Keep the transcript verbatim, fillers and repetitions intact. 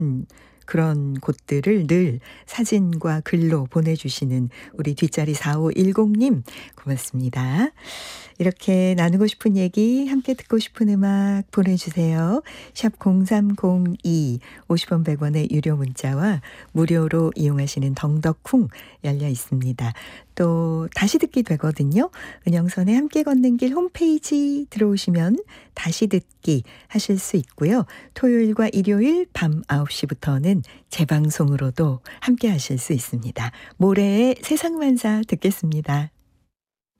음 그런 곳들을 늘 사진과 글로 보내주시는 우리 뒷자리 사오일공 님 고맙습니다. 이렇게 나누고 싶은 얘기 함께 듣고 싶은 음악 보내주세요. 샵 공삼공이 오십 원 백 원의 유료 문자와 무료로 이용하시는 덩덕쿵 열려 있습니다. 또 다시 듣기 되거든요. 은영선의 함께 걷는 길 홈페이지 들어오시면 다시 듣기 하실 수 있고요. 토요일과 일요일 밤 아홉 시부터는 재방송으로도 함께 하실 수 있습니다. 모레의 세상만사 듣겠습니다.